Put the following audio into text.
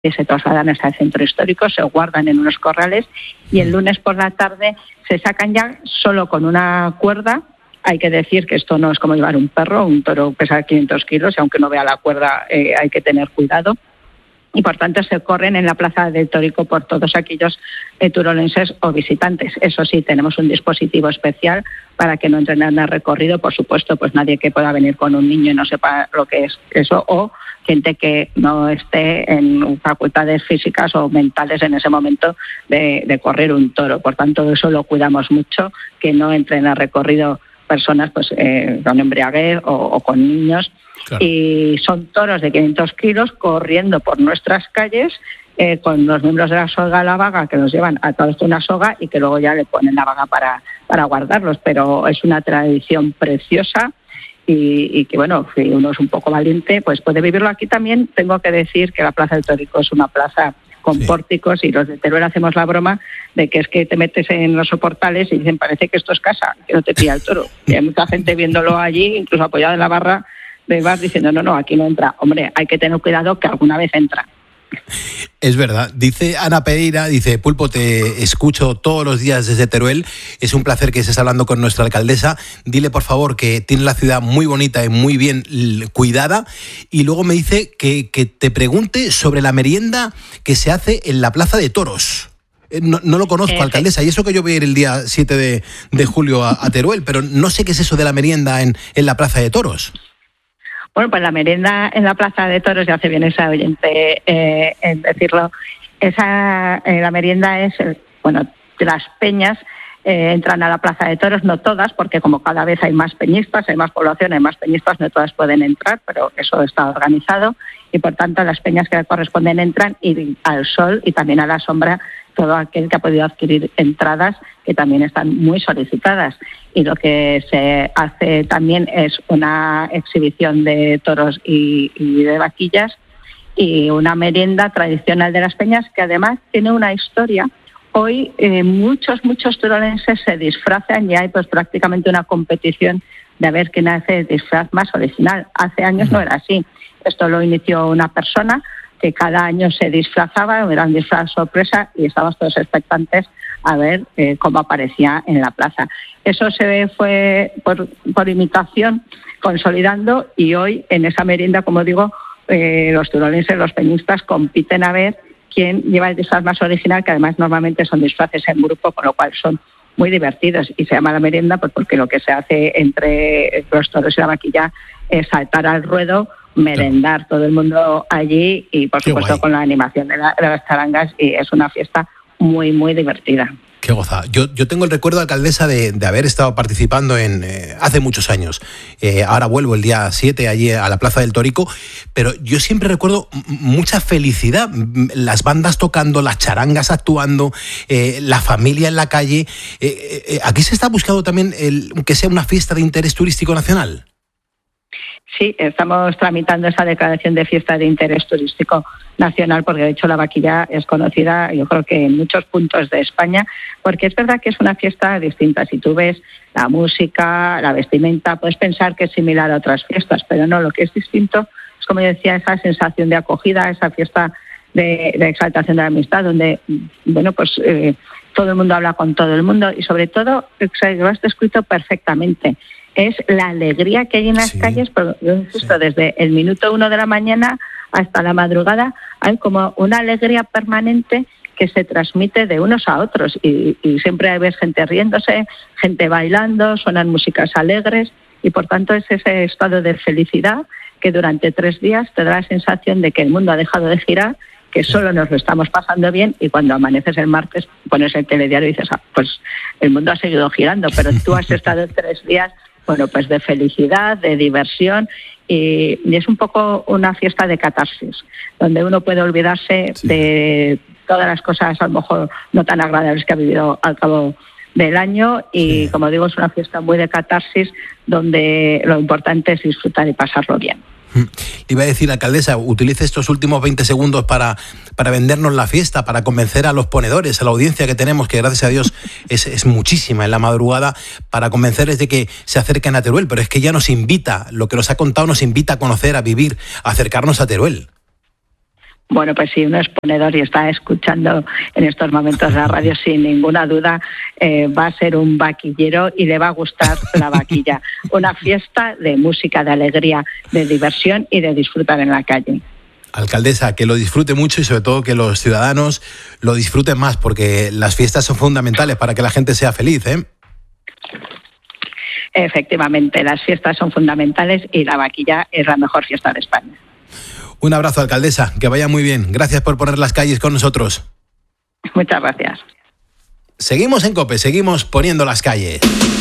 y se trasladan hasta el centro histórico, se guardan en unos corrales y el lunes por la tarde se sacan ya solo con una cuerda. Hay que decir que esto no es como llevar un perro, un toro pesa 500 kilos y aunque no vea la cuerda hay que tener cuidado. Y por tanto se corren en la plaza del Tórico por todos aquellos turolenses o visitantes. Eso sí, tenemos un dispositivo especial para que no entren en el recorrido. Por supuesto, pues nadie que pueda venir con un niño y no sepa lo que es eso, o gente que no esté en facultades físicas o mentales en ese momento de correr un toro. Por tanto, eso lo cuidamos mucho, que no entren al recorrido personas pues con embriaguez o con niños. Claro. Y son toros de 500 kilos corriendo por nuestras calles con los miembros de la soga a la vaga que los llevan a través de una soga y que luego ya le ponen la vaga para guardarlos. Pero es una tradición preciosa y que, bueno, si uno es un poco valiente, pues puede vivirlo aquí también. Tengo que decir que la Plaza del Tórico es una plaza con pórticos y los de Teruel hacemos la broma de que es que te metes en los soportales y dicen parece que esto es casa, que no te pilla el toro. Y hay mucha gente viéndolo allí, incluso apoyada en la barra, vas diciendo, no, aquí no entra. Hombre, hay que tener cuidado que alguna vez entra. Es verdad. Dice Ana Pereira, dice, Pulpo, te escucho todos los días desde Teruel. Es un placer que estés hablando con nuestra alcaldesa. Dile, por favor, que tiene la ciudad muy bonita y muy bien cuidada. Y luego me dice que te pregunte sobre la merienda que se hace en la Plaza de Toros. No lo conozco, alcaldesa, y eso que yo voy a ir el día 7 de julio a Teruel, pero no sé qué es eso de la merienda en la Plaza de Toros. Bueno, pues la merienda en la Plaza de Toros, ya hace bien esa oyente en decirlo, la merienda es, las peñas entran a la Plaza de Toros, no todas, porque como cada vez hay más peñistas, hay más población, hay más peñistas, no todas pueden entrar, pero eso está organizado y por tanto las peñas que corresponden entran y al sol y también a la sombra todo aquel que ha podido adquirir entradas que también están muy solicitadas. Y lo que se hace también es una exhibición de toros y de vaquillas y una merienda tradicional de las peñas que además tiene una historia. Hoy muchos turolenses se disfrazan y hay pues prácticamente una competición de ver quién hace el disfraz más original. Hace años no era así. Esto lo inició una persona que cada año se disfrazaba, era un disfraz sorpresa y estábamos todos expectantes a ver cómo aparecía en la plaza. Eso se fue por imitación consolidando y hoy en esa merienda, como digo, los turolenses, los peñistas compiten a ver quién lleva el disfraz más original, que además normalmente son disfraces en grupo, con lo cual son muy divertidos y se llama la merienda pues porque lo que se hace entre los toros y la vaquilla es saltar al ruedo, merendar todo el mundo allí y por supuesto con la animación de las charangas y es una fiesta muy, muy divertida. Qué goza. Yo tengo el recuerdo, alcaldesa, de haber estado participando hace muchos años. Ahora vuelvo el día 7 allí a la Plaza del Tórico, pero yo siempre recuerdo mucha felicidad. Las bandas tocando, las charangas actuando, la familia en la calle. ¿Aquí se está buscando también que sea una fiesta de interés turístico nacional? Sí, estamos tramitando esa declaración de fiesta de interés turístico nacional porque de hecho la vaquilla es conocida yo creo que en muchos puntos de España porque es verdad que es una fiesta distinta. Si tú ves la música, la vestimenta, puedes pensar que es similar a otras fiestas, pero no, lo que es distinto es, como yo decía, esa sensación de acogida, esa fiesta de exaltación de la amistad donde, todo el mundo habla con todo el mundo y sobre todo, lo has descrito perfectamente, es la alegría que hay en las calles, pero yo insisto, desde el minuto 1 de la mañana hasta la madrugada hay como una alegría permanente que se transmite de unos a otros y siempre ves gente riéndose, gente bailando, suenan músicas alegres y por tanto es ese estado de felicidad que durante 3 días te da la sensación de que el mundo ha dejado de girar, que solo nos lo estamos pasando bien y cuando amaneces el martes pones el telediario y dices, pues el mundo ha seguido girando, pero tú has estado 3 días pues de felicidad, de diversión y es un poco una fiesta de catarsis, donde uno puede olvidarse de todas las cosas a lo mejor no tan agradables que ha vivido al cabo del año y como digo es una fiesta muy de catarsis donde lo importante es disfrutar y pasarlo bien. Iba a decir, alcaldesa, utilice estos últimos 20 segundos para vendernos la fiesta, para convencer a los ponedores, a la audiencia que tenemos, que gracias a Dios es muchísima en la madrugada, para convencerles de que se acerquen a Teruel, pero es que ya nos invita, lo que nos ha contado nos invita a conocer, a vivir, a acercarnos a Teruel. Bueno, pues si uno es ponedor y está escuchando en estos momentos la radio, sin ninguna duda va a ser un vaquillero y le va a gustar la vaquilla. Una fiesta de música, de alegría, de diversión y de disfrutar en la calle. Alcaldesa, que lo disfrute mucho y sobre todo que los ciudadanos lo disfruten más, porque las fiestas son fundamentales para que la gente sea feliz, ¿eh? Efectivamente, las fiestas son fundamentales y la vaquilla es la mejor fiesta de España. Un abrazo, alcaldesa, que vaya muy bien. Gracias por poner las calles con nosotros. Muchas gracias. Seguimos en COPE, seguimos poniendo las calles.